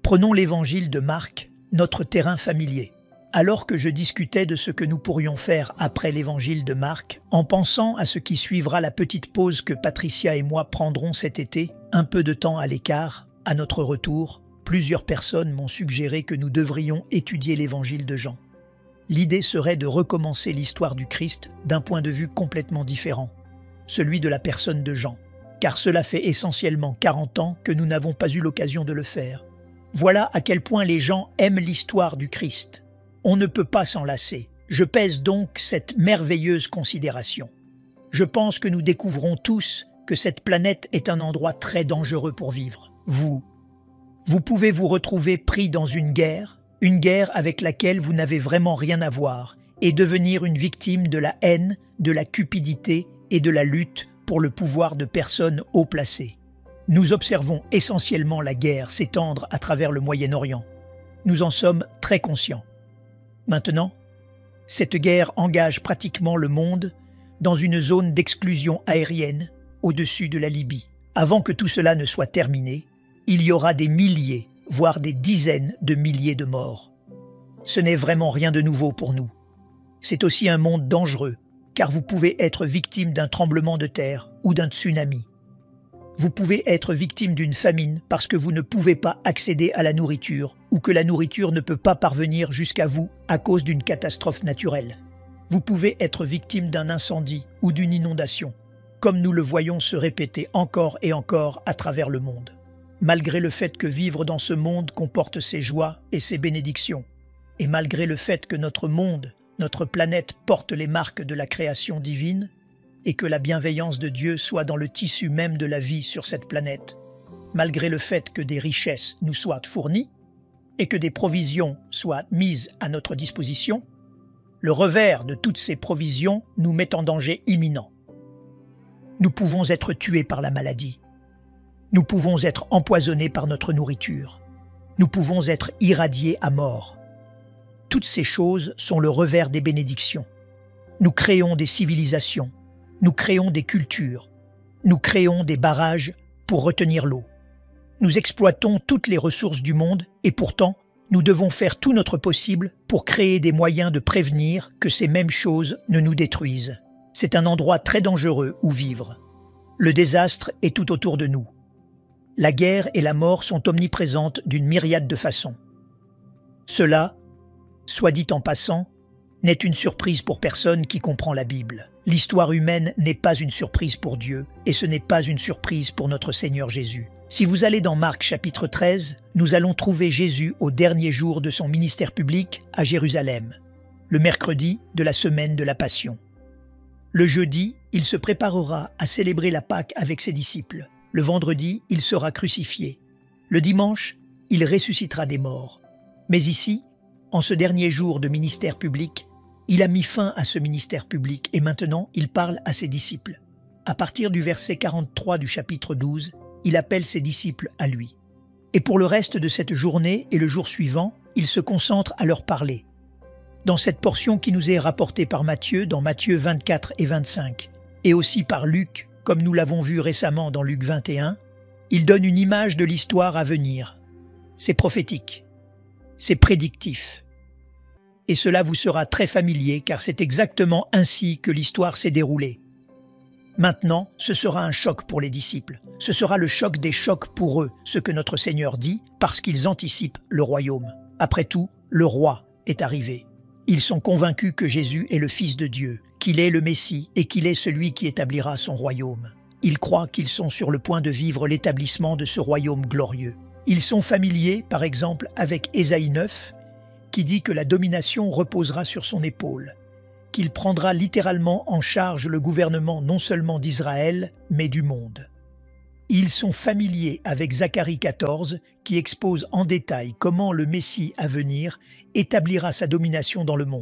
Prenons l'évangile de Marc, notre terrain familier. Alors que je discutais de ce que nous pourrions faire après l'évangile de Marc, en pensant à ce qui suivra la petite pause que Patricia et moi prendrons cet été, un peu de temps à l'écart, à notre retour, plusieurs personnes m'ont suggéré que nous devrions étudier l'évangile de Jean. L'idée serait de recommencer l'histoire du Christ d'un point de vue complètement différent, celui de la personne de Jean, car cela fait essentiellement 40 ans que nous n'avons pas eu l'occasion de le faire. Voilà à quel point les gens aiment l'histoire du Christ. On ne peut pas s'en lasser. Je pèse donc cette merveilleuse considération. Je pense que nous découvrons tous que cette planète est un endroit très dangereux pour vivre. Vous pouvez vous retrouver pris dans une guerre avec laquelle vous n'avez vraiment rien à voir, et devenir une victime de la haine, de la cupidité et de la lutte pour le pouvoir de personnes haut placées. Nous observons essentiellement la guerre s'étendre à travers le Moyen-Orient. Nous en sommes très conscients. Maintenant, cette guerre engage pratiquement le monde dans une zone d'exclusion aérienne au-dessus de la Libye. Avant que tout cela ne soit terminé, il y aura des milliers, voire des dizaines de milliers de morts. Ce n'est vraiment rien de nouveau pour nous. C'est aussi un monde dangereux, car vous pouvez être victime d'un tremblement de terre ou d'un tsunami. Vous pouvez être victime d'une famine parce que vous ne pouvez pas accéder à la nourriture ou que la nourriture ne peut pas parvenir jusqu'à vous à cause d'une catastrophe naturelle. Vous pouvez être victime d'un incendie ou d'une inondation, comme nous le voyons se répéter encore et encore à travers le monde. Malgré le fait que vivre dans ce monde comporte ses joies et ses bénédictions, et malgré le fait que notre monde, notre planète porte les marques de la création divine, et que la bienveillance de Dieu soit dans le tissu même de la vie sur cette planète, malgré le fait que des richesses nous soient fournies et que des provisions soient mises à notre disposition, le revers de toutes ces provisions nous met en danger imminent. Nous pouvons être tués par la maladie. Nous pouvons être empoisonnés par notre nourriture. Nous pouvons être irradiés à mort. Toutes ces choses sont le revers des bénédictions. Nous créons des civilisations. Nous créons des cultures, nous créons des barrages pour retenir l'eau. Nous exploitons toutes les ressources du monde et pourtant, nous devons faire tout notre possible pour créer des moyens de prévenir que ces mêmes choses ne nous détruisent. C'est un endroit très dangereux où vivre. Le désastre est tout autour de nous. La guerre et la mort sont omniprésentes d'une myriade de façons. Cela, soit dit en passant, n'est une surprise pour personne qui comprend la Bible. L'histoire humaine n'est pas une surprise pour Dieu, et ce n'est pas une surprise pour notre Seigneur Jésus. Si vous allez dans Marc chapitre 13, nous allons trouver Jésus au dernier jour de son ministère public à Jérusalem, le mercredi de la semaine de la Passion. Le jeudi, il se préparera à célébrer la Pâque avec ses disciples. Le vendredi, il sera crucifié. Le dimanche, il ressuscitera des morts. Mais ici, en ce dernier jour de ministère public, il a mis fin à ce ministère public et maintenant il parle à ses disciples. À partir du verset 43 du chapitre 12, il appelle ses disciples à lui. Et pour le reste de cette journée et le jour suivant, il se concentre à leur parler. Dans cette portion qui nous est rapportée par Matthieu, dans Matthieu 24 et 25, et aussi par Luc, comme nous l'avons vu récemment dans Luc 21, il donne une image de l'histoire à venir. C'est prophétique, c'est prédictif. Et cela vous sera très familier car c'est exactement ainsi que l'histoire s'est déroulée. Maintenant, ce sera un choc pour les disciples. Ce sera le choc des chocs pour eux, ce que notre Seigneur dit, parce qu'ils anticipent le royaume. Après tout, le roi est arrivé. Ils sont convaincus que Jésus est le Fils de Dieu, qu'il est le Messie et qu'il est celui qui établira son royaume. Ils croient qu'ils sont sur le point de vivre l'établissement de ce royaume glorieux. Ils sont familiers, par exemple, avec Ésaïe 9, qui dit que la domination reposera sur son épaule, qu'il prendra littéralement en charge le gouvernement non seulement d'Israël, mais du monde. Ils sont familiers avec Zacharie 14, qui expose en détail comment le Messie à venir établira sa domination dans le monde.